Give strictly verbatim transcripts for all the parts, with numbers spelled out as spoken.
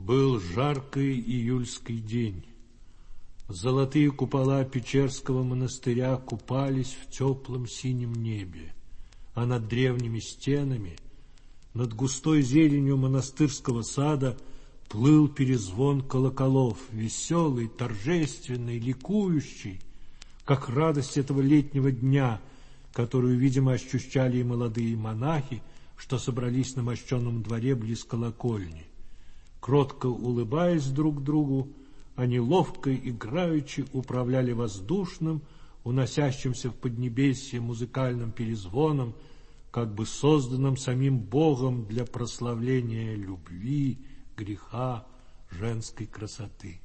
Был жаркий июльский день. Золотые купола Печерского монастыря купались в теплом синем небе, а над древними стенами, над густой зеленью монастырского сада плыл перезвон колоколов, веселый, торжественный, ликующий, как радость этого летнего дня, которую, видимо, ощущали и молодые монахи, что собрались на мощенном дворе близ колокольни. Кротко улыбаясь друг другу, они ловко играючи управляли воздушным, уносящимся в поднебесье музыкальным перезвоном, как бы созданным самим Богом для прославления любви, греха, женской красоты.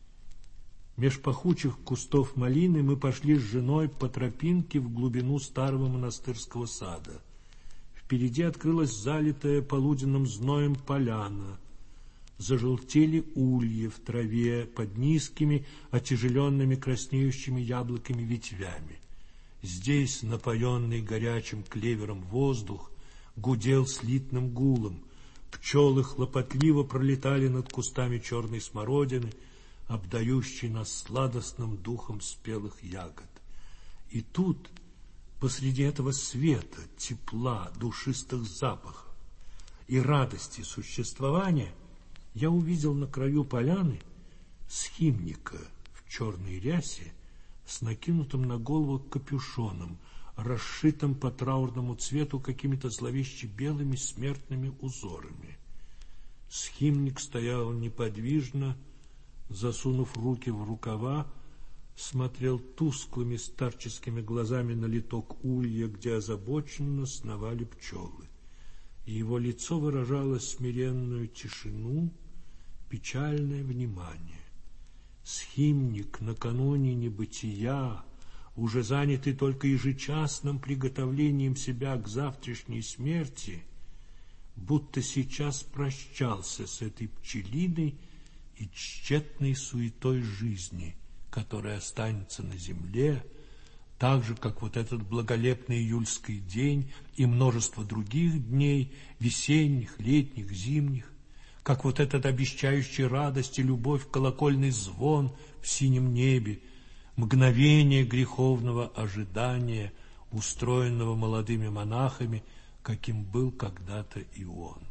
Меж пахучих кустов малины мы пошли с женой по тропинке в глубину старого монастырского сада. Впереди открылась залитая полуденным зноем поляна. Зажелтели ульи в траве под низкими, отяжеленными краснеющими яблоками ветвями. Здесь, напоенный горячим клевером воздух, гудел слитным гулом. Пчелы хлопотливо пролетали над кустами черной смородины, обдающей нас сладостным духом спелых ягод. И тут, посреди этого света, тепла, душистых запахов и радости существования, я увидел на краю поляны схимника в черной рясе с накинутым на голову капюшоном, расшитым по траурному цвету какими-то зловеще белыми смертными узорами. Схимник стоял неподвижно, засунув руки в рукава, смотрел тусклыми старческими глазами на литок улья, где озабоченно сновали пчелы. И его лицо выражало смиренную тишину, печальное внимание. Схимник накануне небытия, уже занятый только ежечасным приготовлением себя к завтрашней смерти, будто сейчас прощался с этой пчелиной и тщетной суетой жизни, которая останется на земле, так же, как вот этот благолепный июльский день и множество других дней, весенних, летних, зимних, как вот этот обещающий радость и любовь колокольный звон в синем небе, мгновение греховного ожидания, устроенного молодыми монахами, каким был когда-то и он.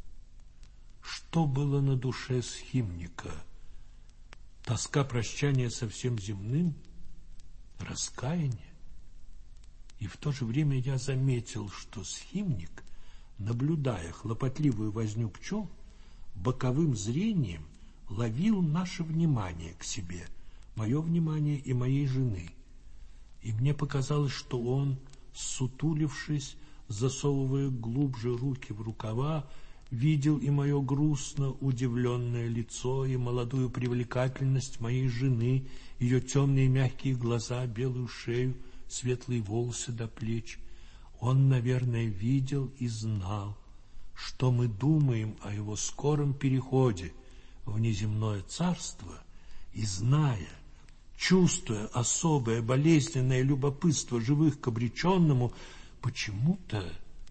Что было на душе схимника? Тоска прощания со всем земным? Раскаяние? И в то же время я заметил, что схимник, наблюдая хлопотливую возню пчел, боковым зрением ловил наше внимание к себе, мое внимание и моей жены. И мне показалось, что он, ссутулившись, засовывая глубже руки в рукава, видел и мое грустно удивленное лицо, и молодую привлекательность моей жены, ее темные мягкие глаза, белую шею, светлые волосы до плеч. Он, наверное, видел и знал, что мы думаем о его скором переходе в неземное царство, и, зная, чувствуя особое болезненное любопытство живых к обреченному, почему-то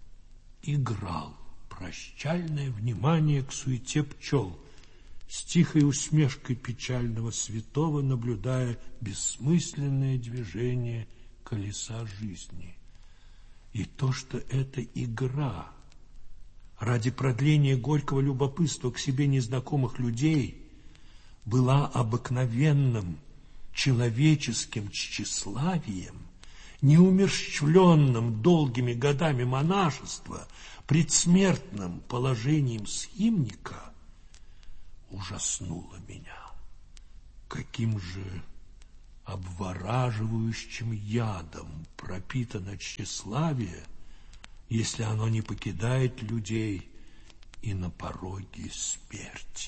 играл прощальное внимание к суете пчел, с тихой усмешкой печального святого, наблюдая бессмысленное движение колеса жизни. И то, что это игра ради продления горького любопытства к себе незнакомых людей, была обыкновенным человеческим тщеславием, неумерщвленным долгими годами монашества, предсмертным положением схимника, ужаснуло меня. Каким же обвораживающим ядом пропитано тщеславие, если оно не покидает людей и на пороге смерти.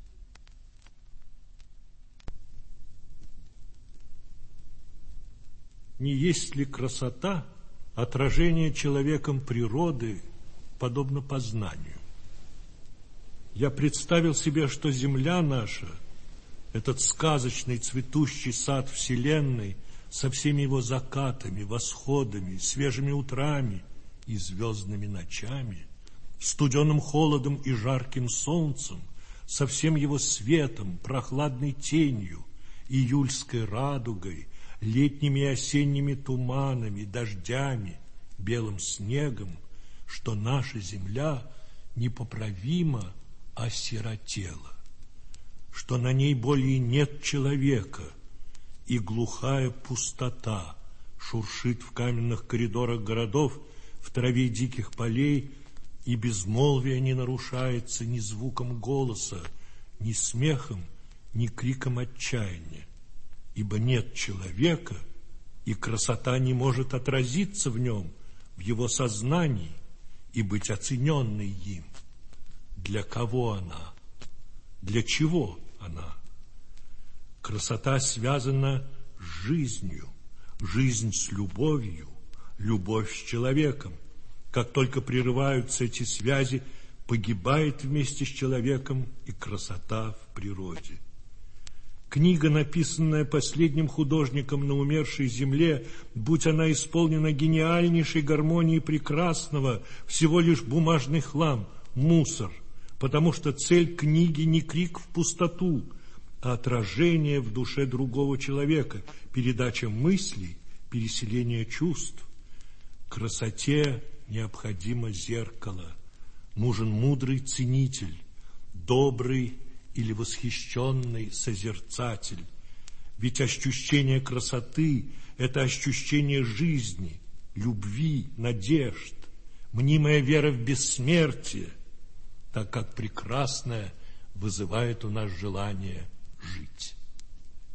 Не есть ли красота отражение человеком природы, подобно познанию? Я представил себе, что земля наша, этот сказочный цветущий сад вселенной со всеми его закатами, восходами, свежими утрами и звездными ночами, студеным холодом и жарким солнцем, со всем его светом, прохладной тенью, июльской радугой, летними и осенними туманами, дождями, белым снегом, что наша земля непоправимо осиротела, что на ней более нет человека, и глухая пустота шуршит в каменных коридорах городов, в траве диких полей, и безмолвие не нарушается ни звуком голоса, ни смехом, ни криком отчаяния, ибо нет человека, и красота не может отразиться в нем, в его сознании и быть оцененной им. Для кого она? Для чего она? Красота связана с жизнью, жизнь с любовью, любовь с человеком. Как только прерываются эти связи, погибает вместе с человеком и красота в природе. Книга, написанная последним художником на умершей земле, будь она исполнена гениальнейшей гармонией прекрасного, всего лишь бумажный хлам, мусор, потому что цель книги не крик в пустоту, а отражение в душе другого человека, передача мыслей, переселение чувств. Красоте необходимо зеркало, нужен мудрый ценитель, добрый или восхищенный созерцатель. Ведь ощущение красоты – это ощущение жизни, любви, надежд, мнимая вера в бессмертие, так как прекрасное вызывает у нас желание жить.